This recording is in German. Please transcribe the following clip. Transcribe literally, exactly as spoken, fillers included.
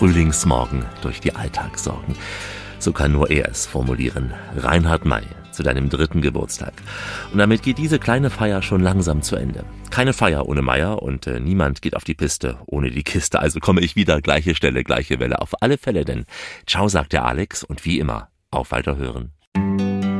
Frühlingsmorgen durch die Alltagssorgen. So kann nur er es formulieren. Reinhard May, zu deinem dritten Geburtstag. Und damit geht diese kleine Feier schon langsam zu Ende. Keine Feier ohne Meier und äh, niemand geht auf die Piste ohne die Kiste. Also komme ich wieder, gleiche Stelle, gleiche Welle. Auf alle Fälle denn. Ciao, sagt der Alex und wie immer, auf Weiterhören.